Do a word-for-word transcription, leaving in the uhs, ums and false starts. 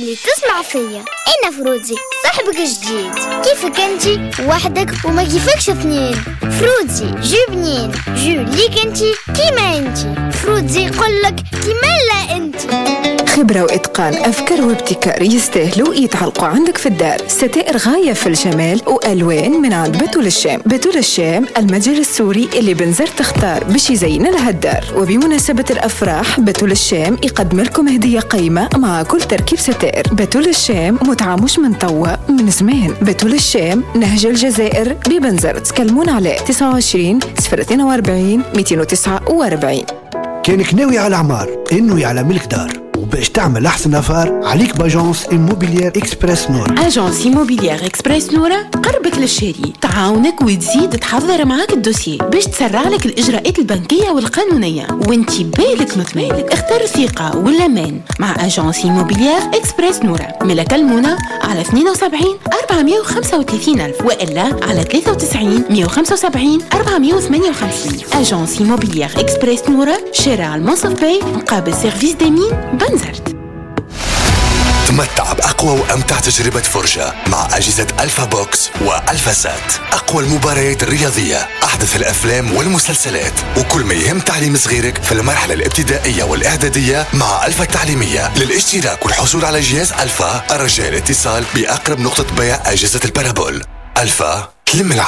اللي تسمع فيا. أنا فرودي صاحبك الجديد. كيفك أنتي وحدك وما كيفكش اثنين؟ فرودي جو بنين جو ليك أنتي كيما أنتي. فرودي يقولك كيما لا أنتي. خبرة وإتقان، أفكار وابتكار يستاهلوا يتعلقوا عندك في الدار. ستائر غاية في الجمال وألوان من عند بتول الشام. بتول الشام المتجر السوري اللي بنزر تختار باش يزين لها الدار. وبمناسبة الأفراح بتول الشام يقدم لكم هدية قيمة مع كل تركيب ستائر. بتول الشام متعاموش من طوة من زمان. بتول الشام نهج الجزائر ببنزر. تكلمون على تسعة وعشرين صفر اثنين وأربعين مئتين وتسعة وأربعين. كانك ناوي على عمار انه على ملك دار وباش تعمل احسن افار عليك باجونس إيموبيليير إكسبرس نورا. اجونس إيموبيليير إكسبرس نورا قربك للشاري، تعاونك وتزيد تحضر معاك الدوسيي باش تسرع لك الاجراءات البنكيه والقانونيه وانتي بالك مطمئن. اختار الثقه والامان مع اجونس إيموبيليير إكسبرس نورا. ملا كلمونا على اثنين وسبعين أربعمئة وخمسة وثلاثين ألف والا على ثلاثة وتسعين مئة وخمسة وسبعين أربعمئة وثمانية وخمسين. اجونس إيموبيليير إكسبرس نورا، شارع المنصف باي مقابل سيرفيس دامين بنزرت. تمتع بأقوى وأمتع تجربة فرجة مع أجهزة ألفا بوكس وألفا سات. أقوى المباريات الرياضية، أحدث الأفلام والمسلسلات، وكل ما يهم تعليم صغيرك في المرحلة الابتدائية والإعدادية مع ألفا التعليمية. للاشتراك والحصول على جهاز ألفا الرجاء الاتصال بأقرب نقطة بيع أجهزة البارابول. ألفا تلم العالم.